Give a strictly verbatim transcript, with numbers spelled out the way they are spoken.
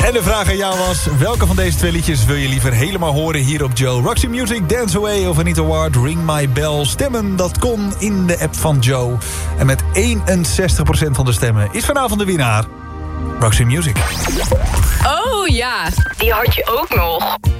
En de vraag aan jou was, welke van deze twee liedjes wil je liever helemaal horen hier op Joe? Roxy Music, Dance Away of Anita Ward, Ring My Bell. Stemmen, dat kon in de app van Joe. En met eenenzestig procent van de stemmen is vanavond de winnaar Roxy Music. Oh ja, die had je ook nog.